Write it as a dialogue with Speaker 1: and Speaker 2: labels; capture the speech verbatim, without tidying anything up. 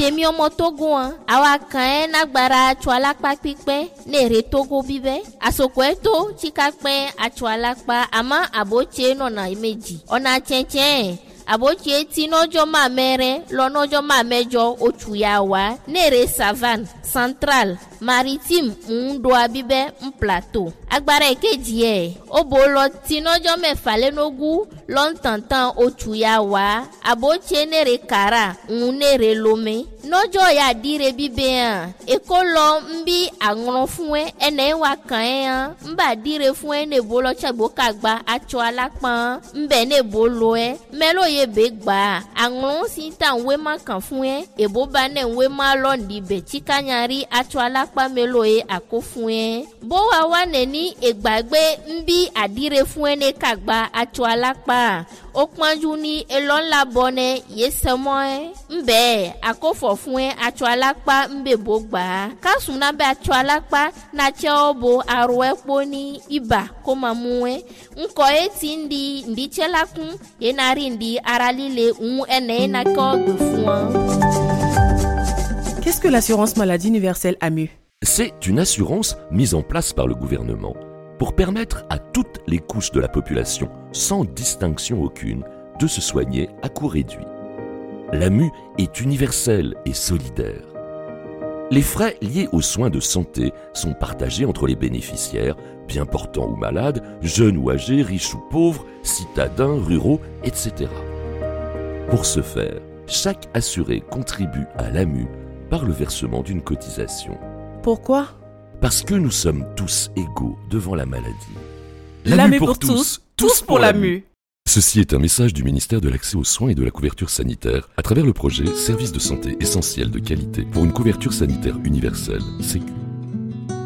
Speaker 1: temi omo Togo an awa kan na gbara chwalakpa pipe ne re Togo bibe asoko eto chikakpe achwalakpa ama aboche no na meji ona chenchen aboche ti nojo ma mere lo nojo ma mejo otuyawa ne re savane central maritime ndo abibe un plateau agbara ekeji e obolo ti nojo mefa le nogu lon tantan otuyawa aboche ne re kara un ne re lome nojo ya dire bibe an ekolo mbi agron fun e ene wa kan e an mba dire fun e ne bolo chagbo kagba acho alapan mbe ne bolo e melo ye be gba agron si tan we ma kan fun e ebo ba ne we ma lo ndi be chikanyari acho alapa melo e akofun e bo wa wa ne ni egbagbe mbi adire fun e ne kagba acho alapa okpanju ni elon la bone yesemo e mbe akofo fun e acho alapa mbe bo gba kasuna be acho alapa na che obo aro epo ni iba ko mamu e nko eti ndi ndi chelakun ye na ri ndi aralile un ene na ko gbe fun.
Speaker 2: Qu'est-ce que l'assurance maladie universelle A M U?
Speaker 3: C'est une assurance mise en place par le gouvernement pour permettre à toutes les couches de la population, sans distinction aucune, de se soigner à coût réduit. L'A M U est universelle et solidaire. Les frais liés aux soins de santé sont partagés entre les bénéficiaires, bien portants ou malades, jeunes ou âgés, riches ou pauvres, citadins, ruraux, et cetera. Pour ce faire, chaque assuré contribue à l'A M U par le versement d'une cotisation.
Speaker 2: Pourquoi?
Speaker 3: Parce que nous sommes tous égaux devant la maladie.
Speaker 2: L'A M U pour tous, tous pour l'A M U.
Speaker 3: Ceci est un message du ministère de l'Accès aux soins et de la couverture sanitaire à travers le projet Services de santé essentiels de qualité pour une couverture sanitaire universelle, Sécu.